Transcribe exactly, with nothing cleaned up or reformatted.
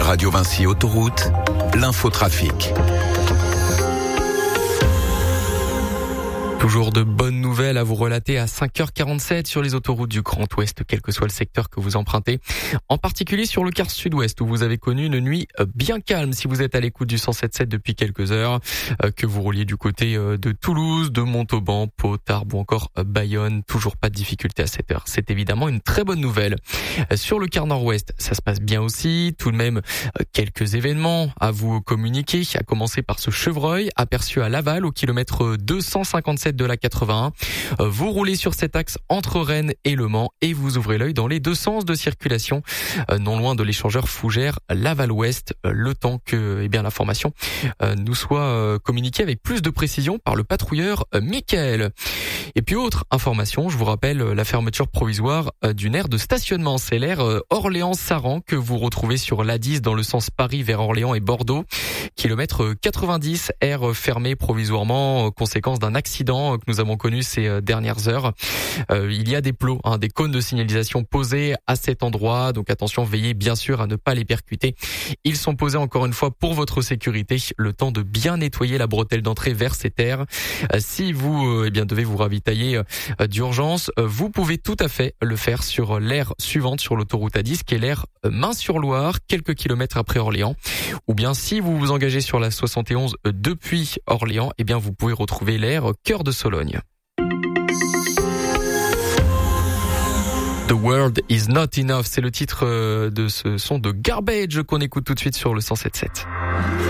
Radio Vinci Autoroute, l'infotrafic. Toujours de bonnes nouvelles à vous relater à cinq heures quarante-sept sur les autoroutes du Grand Ouest, quel que soit le secteur que vous empruntez. En particulier sur le quart sud-ouest où vous avez connu une nuit bien calme si vous êtes à l'écoute du cent sept sept depuis quelques heures, que vous rouliez du côté de Toulouse, de Montauban, Pau, Tarbes ou encore Bayonne. Toujours pas de difficulté à cette heure. C'est évidemment une très bonne nouvelle. Sur le quart nord-ouest, ça se passe bien aussi. Tout de même, quelques événements à vous communiquer, à commencer par ce chevreuil aperçu à Laval au kilomètre deux cent cinquante-sept de la quatre-vingt-un. Vous roulez sur cet axe entre Rennes et Le Mans et vous ouvrez l'œil dans les deux sens de circulation, non loin de l'échangeur Fougères Laval-Ouest, le temps que eh bien l'information nous soit communiquée avec plus de précision par le patrouilleur Michael. Et puis autre information, je vous rappelle la fermeture provisoire d'une aire de stationnement, c'est l'aire Orléans-Saran que vous retrouvez sur l'A dix dans le sens Paris vers Orléans et Bordeaux, kilomètre quatre-vingt-dix, aire fermée provisoirement, conséquence d'un accident que nous avons connu ces dernières heures. Euh, il y a des plots, hein, des cônes de signalisation posés à cet endroit, donc attention, veillez bien sûr à ne pas les percuter. Ils sont posés encore une fois pour votre sécurité, le temps de bien nettoyer la bretelle d'entrée vers cette aire. Euh, si vous euh, eh bien devez vous ravitailler euh, d'urgence, euh, vous pouvez tout à fait le faire sur l'aire suivante sur l'autoroute A dix, qui est l'aire Main-sur-Loire, quelques kilomètres après Orléans. Ou bien si vous vous engagez sur la soixante et onze euh, depuis Orléans, eh bien vous pouvez retrouver l'aire Cœur de Sologne. The World Is Not Enough, c'est le titre de ce son de Garbage qu'on écoute tout de suite sur le cent sept sept.